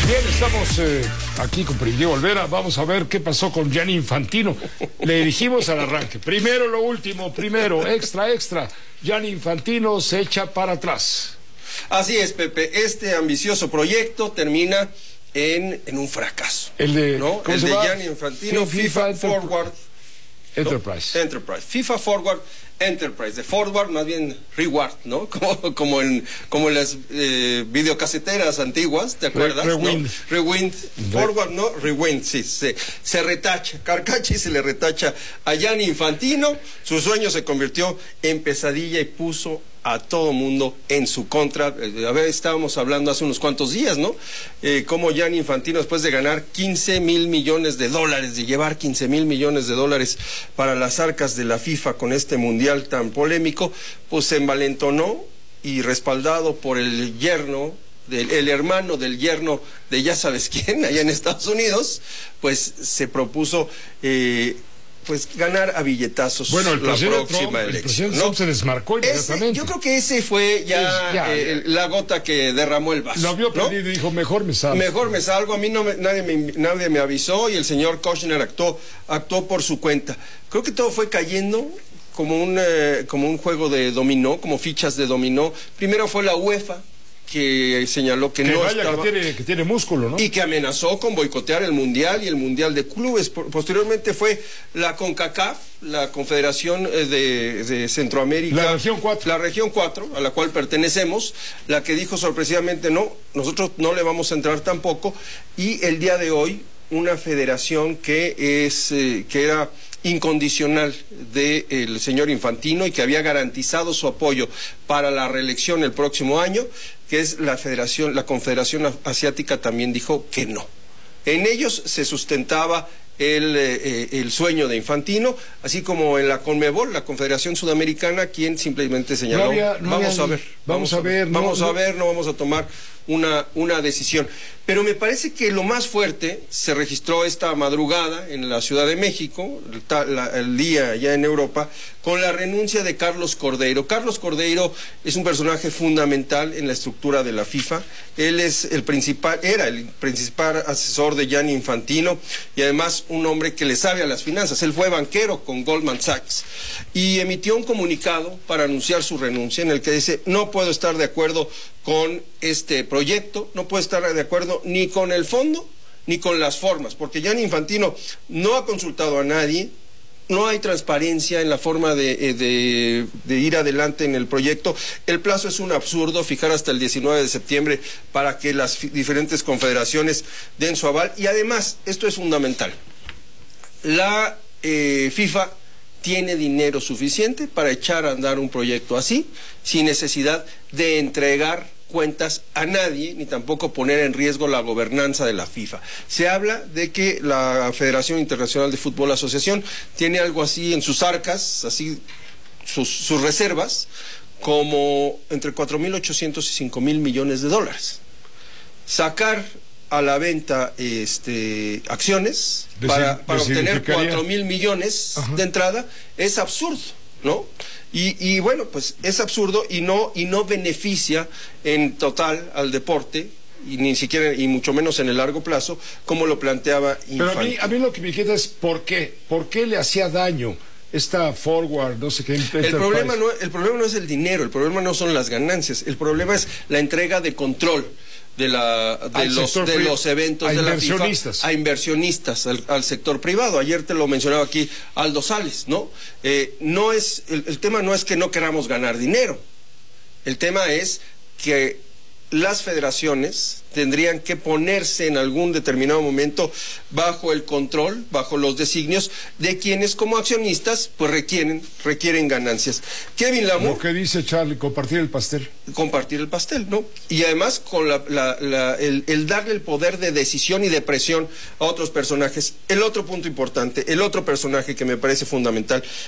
Bien, estamos aquí con Primitiva Olvera. Vamos a ver qué pasó con Gianni Infantino. Le dijimos al arranque. Primero lo último, primero, extra. Gianni Infantino se echa para atrás. Así es, Pepe. Este ambicioso proyecto termina en un fracaso. El de, ¿no? El de Gianni Infantino, FIFA Forward Enterprise. FIFA Forward Enterprise, de forward más bien reward, ¿no? Como en las videocaseteras antiguas, ¿te acuerdas? Rewind. ¿No? Rewind, forward, ¿no? Rewind, sí, se retacha, Carcacci se le retacha a Gianni Infantino, su sueño se convirtió en pesadilla y puso a todo mundo en su contra. A ver, estábamos hablando hace unos cuantos días, ¿no? Cómo Gianni Infantino, después de ganar 15,000 millones de dólares, de llevar 15,000 millones de dólares para las arcas de la FIFA con este mundial tan polémico, pues se envalentonó y respaldado por el yerno, el hermano del yerno de ya sabes quién, allá en Estados Unidos, pues se propuso pues ganar a billetazos la próxima elección. El presidente Trump se desmarcó inmediatamente. Yo creo que ese fue ya la gota que derramó el vaso. Lo vio perdido y dijo, mejor me salgo. Mejor me salgo, a mí nadie me avisó, y el señor Kushner actuó por su cuenta. Creo que todo fue cayendo como un juego de dominó, como fichas de dominó. Primero fue la UEFA, que señaló que no estaba, que tiene músculo, ¿no? Y que amenazó con boicotear el Mundial y el Mundial de Clubes. Posteriormente fue la CONCACAF, la Confederación de Centroamérica. La región 4, a la cual pertenecemos, la que dijo sorpresivamente no, nosotros no le vamos a entrar tampoco. Y el día de hoy, una federación que era incondicional del señor Infantino y que había garantizado su apoyo para la reelección el próximo año, que es la Confederación Asiática, también dijo que no. En ellos se sustentaba el sueño de Infantino, así como en la CONMEBOL, la Confederación Sudamericana, quien simplemente señaló, vamos a ver, no vamos a tomar una decisión. Pero me parece que lo más fuerte se registró esta madrugada en la Ciudad de México, el día ya en Europa, con la renuncia de Carlos Cordeiro. Carlos Cordeiro es un personaje fundamental en la estructura de la FIFA. Él es era el principal asesor de Gianni Infantino y además un hombre que le sabe a las finanzas. Él fue banquero con Goldman Sachs y emitió un comunicado para anunciar su renuncia, en el que dice: no puedo estar de acuerdo con este proyecto, no puedo estar de acuerdo ni con el fondo ni con las formas, porque Gianni Infantino no ha consultado a nadie, no hay transparencia en la forma de ir adelante en el proyecto. El plazo es un absurdo, fijar hasta el 19 de septiembre para que las diferentes confederaciones den su aval. Y además, esto es fundamental, la FIFA tiene dinero suficiente para echar a andar un proyecto así, sin necesidad de entregar cuentas a nadie, ni tampoco poner en riesgo la gobernanza de la FIFA. Se habla de que la Federación Internacional de Fútbol Asociación tiene algo así en sus arcas, así sus reservas, como entre 4.800 y 5.000 millones de dólares. Sacar a la venta acciones para obtener 4.000 millones de entrada es absurdo, ¿no? Y bueno, pues es absurdo y no beneficia en total al deporte, y ni siquiera, y mucho menos en el largo plazo, como lo planteaba Infantino. Pero a mí lo que me inquieta es ¿por qué le hacía daño esta forward, no sé qué? El problema no es el dinero, el problema no son las ganancias, el problema es la entrega de control de los eventos de la FIFA a inversionistas, al sector privado. Ayer te lo mencionaba aquí Aldo Sales, ¿no? El tema no es que no queramos ganar dinero, el tema es que las federaciones tendrían que ponerse en algún determinado momento bajo el control, bajo los designios de quienes como accionistas pues requieren ganancias. Kevin Lamour, lo que dice Charlie, compartir el pastel. Compartir el pastel, ¿no? Y además con el darle el poder de decisión y de presión a otros personajes. El otro punto importante, el otro personaje que me parece fundamental,